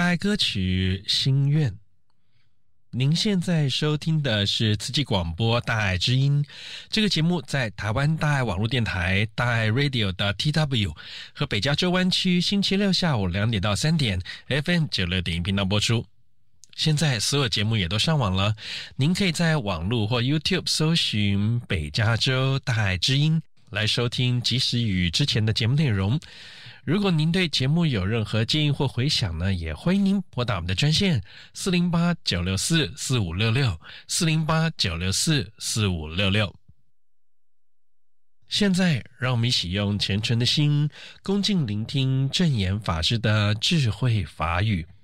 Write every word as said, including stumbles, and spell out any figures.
爱歌曲《心愿》。您现在收听的是慈济广播大爱之音，这个节目在台湾大爱网络电台大爱 Radio 的 T W 和北加州湾区星期六下午两点到三点 F M 九十六点一频道播出。现在所有节目也都上网了，您可以在网络或 YouTube 搜寻北加州大爱之音来收听即时与之前的节目内容。如果您对节目有任何建议或回响呢，也欢迎您拨打我们的专线四零八九六四四五六六 四零八九六四四五六六。现在让我们一起用虔诚的心恭敬聆听证严法师的智慧法语。